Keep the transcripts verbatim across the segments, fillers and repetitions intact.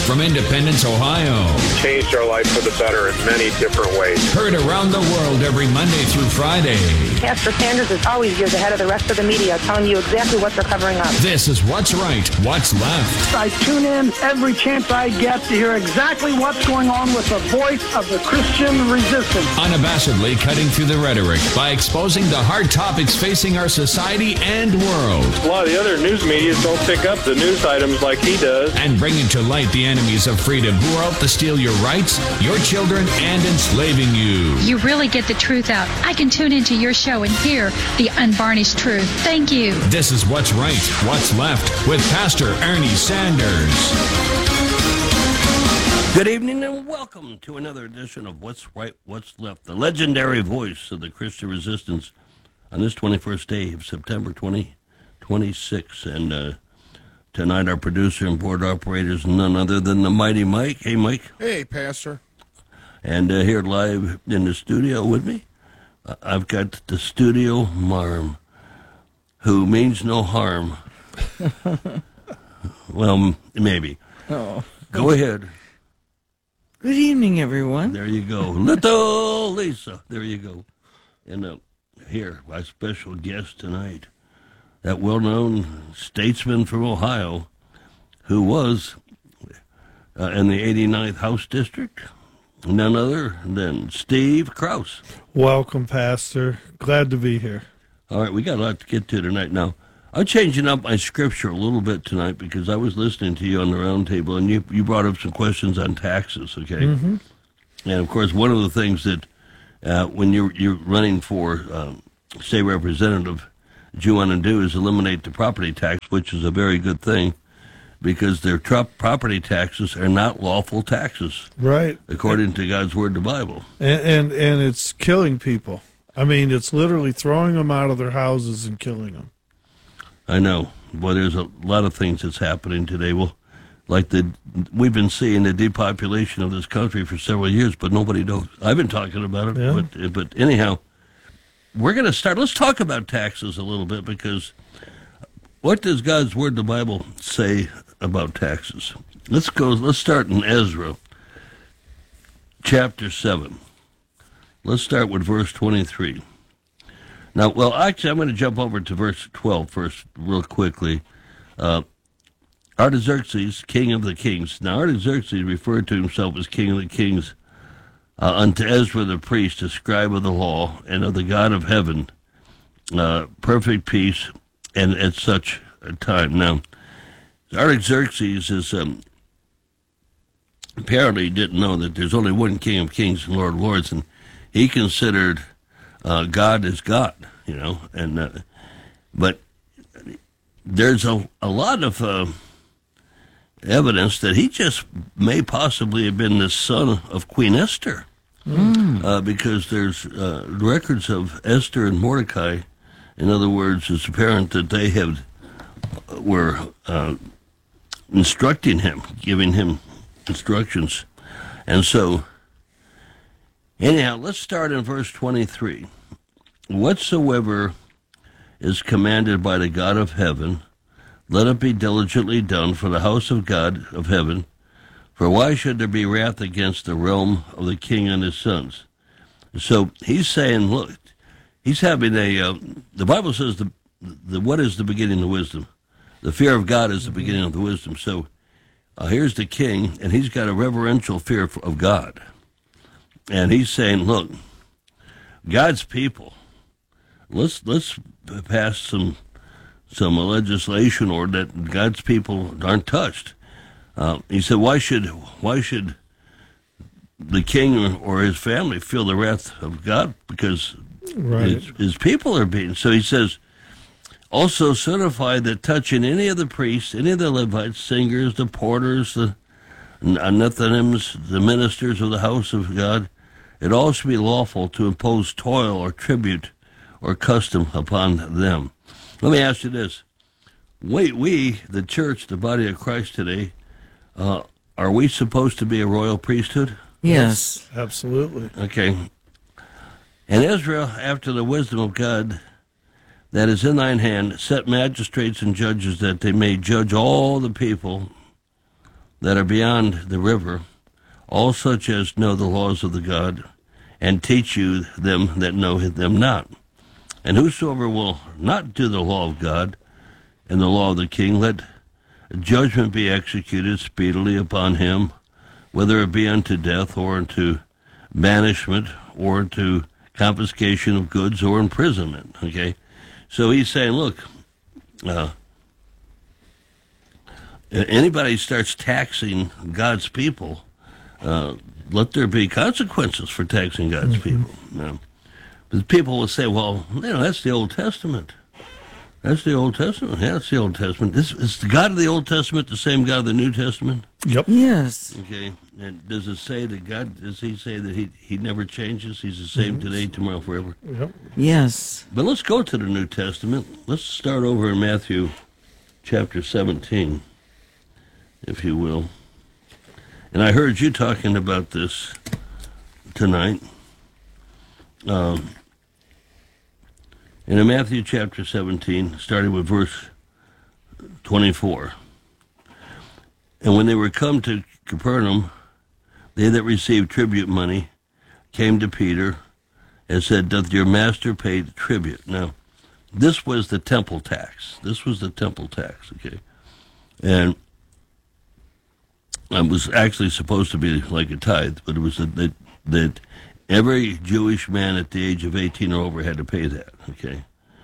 from Independence, Ohio. Changed our life for the better in many different ways. Heard around the world every Monday through Friday. Pastor Sanders is always years ahead of the rest of the media, telling you exactly what they're covering up. This is What's Right, What's Left. I tune in every chance I get to hear exactly what's going on with the voice of the Christian resistance. Unabashedly cutting through the rhetoric by exposing the hard topics facing our society and world. A lot of the other news media don't pick up the news items like he does. And bringing to light the enemies of freedom who are out to steal your rights, your children, and enslaving you. You really get the truth out. I can tune into your show and hear the unvarnished truth. Thank you. This is What's Right, What's Left with Pastor Ernie Sanders. Good evening and welcome to another edition of What's Right, What's Left, the legendary voice of the Christian resistance on this twenty-first day of September twenty twenty-six. And uh, tonight our producer and board operator is none other than the mighty Mike. Hey, Mike. Hey, Pastor. And uh, here live in the studio with me, uh, I've got the studio marm, who means no harm. Well, maybe. Oh. Go ahead. Good evening, everyone. There you go. Little Lisa. There you go. And uh, here, my special guest tonight, that well-known statesman from Ohio who was uh, in the eighty-ninth House District, none other than Steve Krause. Welcome, Pastor. Glad to be here. All right, we got a lot to get to tonight. Now, I'm changing up my scripture a little bit tonight because I was listening to you on the round table, and you, you brought up some questions on taxes, okay? Mm-hmm. And, of course, one of the things that uh, when you're, you're running for um, state representative, that you want to do is eliminate the property tax, which is a very good thing because their tr- property taxes are not lawful taxes. Right. According to God's Word, the Bible. And, and, and it's killing people. I mean, it's literally throwing them out of their houses and killing them. I know. Well, there's a lot of things that's happening today. Well, like the we've been seeing the depopulation of this country for several years, but nobody knows. I've been talking about it, Yeah. but but anyhow, we're going to start. Let's talk about taxes a little bit because what does God's Word, the Bible, say about taxes? Let's go. Let's start in Ezra, chapter seven. Let's start with verse twenty-three. Now, well, actually, I'm going to jump over to verse twelve first, real quickly. Uh, Artaxerxes, king of the kings. Now, Artaxerxes referred to himself as king of the kings uh, unto Ezra the priest, a scribe of the law, and of the God of heaven, uh, perfect peace, and at such a time. Now, Artaxerxes is um, apparently didn't know that there's only one King of Kings and Lord of Lords, and he considered uh, God as God, you know, and uh, but there's a, a lot of uh, evidence that he just may possibly have been the son of Queen Esther, mm. uh, because there's uh, records of Esther and Mordecai. In other words, it's apparent that they have were uh, instructing him, giving him instructions, and so. Anyhow, let's start in verse twenty-three. Whatsoever is commanded by the God of heaven, let it be diligently done for the house of God of heaven. For why should there be wrath against the realm of the king and his sons? So he's saying, look, he's having a, uh, the Bible says, the, the what is the beginning of wisdom? The fear of God is the beginning of the wisdom. So uh, here's the king, and he's got a reverential fear of God. And he's saying, look, God's people, let's let's pass some some legislation or that God's people aren't touched. Uh, he said, why should why should the king or his family feel the wrath of God because right. his, his people are being? So he says, also certify that touching any of the priests, any of the Levites, singers, the porters, the Nethinims, the ministers of the house of God, it all should be lawful to impose toil or tribute or custom upon them. Let me ask you this. We, we the church, the body of Christ today, uh, are we supposed to be a royal priesthood? Yes. Absolutely. Okay. And Israel, after the wisdom of God that is in thine hand, set magistrates and judges that they may judge all the people that are beyond the river, all such as know the laws of the God, and teach you them that know them not. And whosoever will not do the law of God and the law of the king, let judgment be executed speedily upon him, whether it be unto death, or unto banishment, or unto confiscation of goods, or imprisonment. Okay? So he's saying, look, uh, anybody starts taxing God's people, uh, let there be consequences for taxing God's mm-hmm. people. You know? But people will say, well, you know, that's the Old Testament. That's the Old Testament. Yeah, that's the Old Testament. This, is the God of the Old Testament the same God of the New Testament? Yep. Yes. Okay. And does it say that God, does he say that he, he never changes? He's the same mm-hmm. today, tomorrow, forever? Yep. Yes. But let's go to the New Testament. Let's start over in Matthew chapter seventeen, if you will. And I heard you talking about this tonight. Um, and in Matthew chapter seventeen, starting with verse twenty-four. And when they were come to Capernaum, they that received tribute money came to Peter and said, doth your master pay tribute? Now, this was the temple tax. This was the temple tax, okay? And it was actually supposed to be like a tithe, but it was that, that every Jewish man at the age of eighteen or over had to pay that, okay?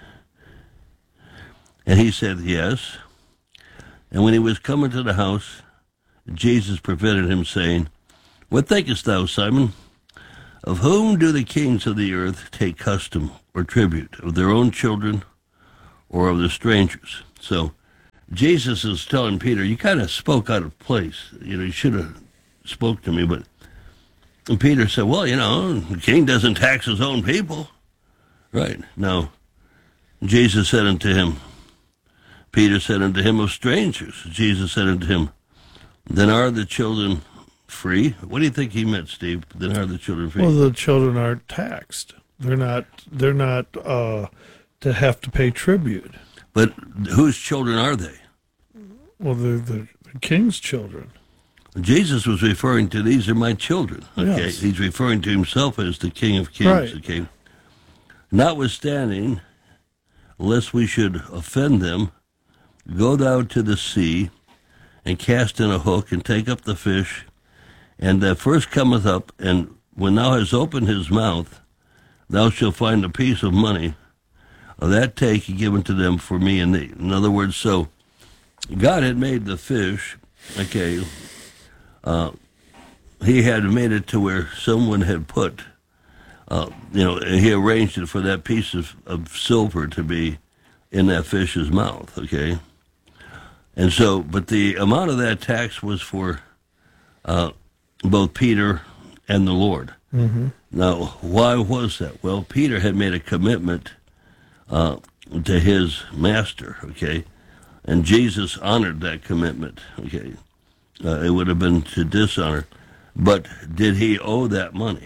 And he said, yes. And when he was coming to the house, Jesus prevented him, saying, what thinkest thou, Simon? Of whom do the kings of the earth take custom or tribute? Of their own children or of the strangers? So Jesus is telling Peter, you kind of spoke out of place. You know, you should have spoke to me, but and Peter said, well, you know, the king doesn't tax his own people. Right. Now, Jesus said unto him, Peter said unto him, of strangers. Jesus said unto him, then are the children free? What do you think he meant, Steve? Then are the children free? Well, the children aren't taxed. They're not, they're not uh, to have to pay tribute. But whose children are they? Well, they're the, the king's children. Jesus was referring to, these are my children. Okay, yes. He's referring to himself as the King of Kings. Right. Okay, notwithstanding, lest we should offend them, go thou to the sea, and cast in a hook, and take up the fish, and that first cometh up, and when thou hast opened his mouth, thou shalt find a piece of money. Of that take and give unto them for me and thee. In other words, so God had made the fish, okay, uh, he had made it to where someone had put, uh, you know, he arranged it for that piece of, of silver to be in that fish's mouth, okay? And so, but the amount of that tax was for uh, both Peter and the Lord. Mm-hmm. Now, why was that? Well, Peter had made a commitment uh, to his master, okay? And Jesus honored that commitment, okay? Uh, it would have been to dishonor. But did he owe that money?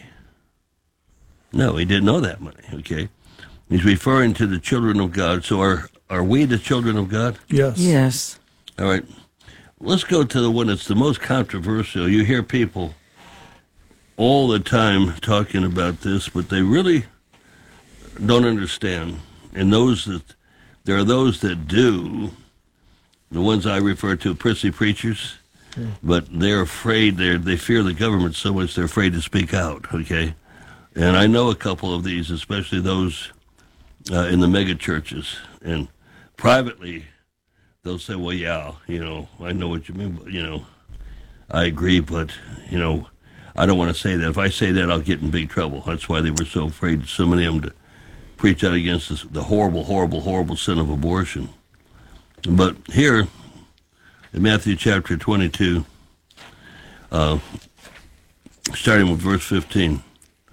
No, he didn't owe that money, okay? He's referring to the children of God. So are, are we the children of God? Yes. Yes. All right. Let's go to the one that's the most controversial. You hear people all the time talking about this, but they really don't understand. And those that, there are those that do, the ones I refer to, prissy preachers, mm. but they're afraid, they they fear the government so much they're afraid to speak out, okay? And I know a couple of these, especially those uh, in the mega churches. And privately, they'll say, well, yeah, you know, I know what you mean, but, you know, I agree, but, you know, I don't want to say that. If I say that, I'll get in big trouble. That's why they were so afraid, so many of them, to preach out against this, the horrible, horrible, horrible sin of abortion. But here, in Matthew chapter twenty-two, uh, starting with verse fifteen.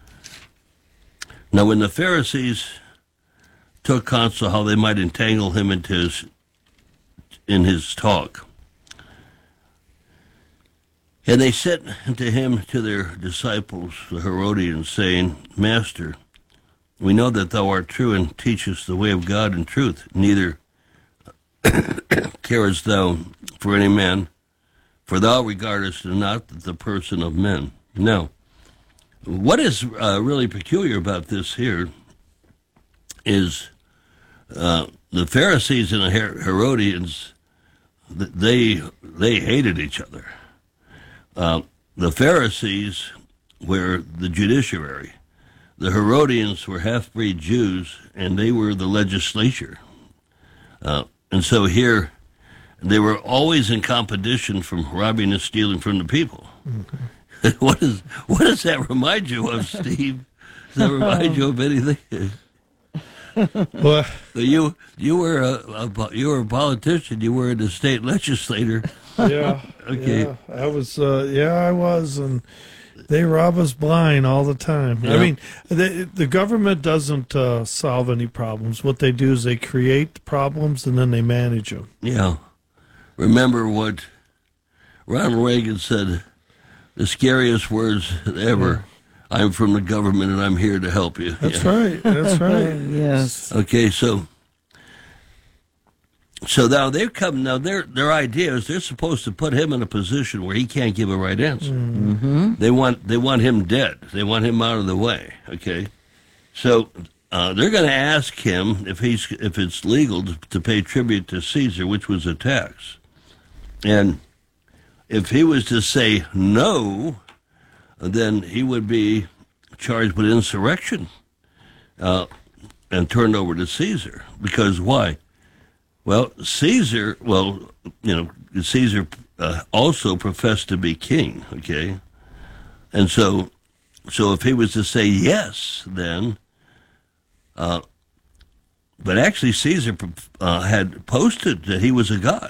Now when the Pharisees took counsel how they might entangle him into his, in his talk, and they said unto him to their disciples, the Herodians, saying, Master, we know that thou art true and teachest the way of God in truth, neither carest thou for any man, For thou regardest not the person of men. Now, what is uh, really peculiar about this here is uh, the Pharisees and the Her- Herodians, they they hated each other. Uh, the Pharisees were the judiciary. The Herodians were half-breed Jews, and they were the legislature. Uh, and so here, they were always in competition from robbing and stealing from the people. Okay. what is what does that remind you of, Steve? Does that remind you of anything? Well, you you were a, a you were a politician. You were the state legislator. Yeah. Okay. Yeah, I was. Uh, yeah, I was, and they rob us blind all the time. Yeah. I mean, the the government doesn't uh, solve any problems. What they do is they create problems and then they manage them. Yeah. Remember what Ronald Reagan said, the scariest words ever. I'm from the government and I'm here to help you. That's yeah. right. That's right. Yes. Okay, so so now they've come, now their their idea is they're supposed to put him in a position where he can't give a right answer. Mm-hmm. They want they want him dead. They want him out of the way. Okay, so uh, they're going to ask him if he's if it's legal to, to pay tribute to Caesar, which was a tax. And if he was to say no, then he would be charged with insurrection uh, and turned over to Caesar. Because why? Well, Caesar, well, you know, Caesar uh, also professed to be king, okay? And so, so if he was to say yes, then, uh, but actually Caesar uh, had posted that he was a god.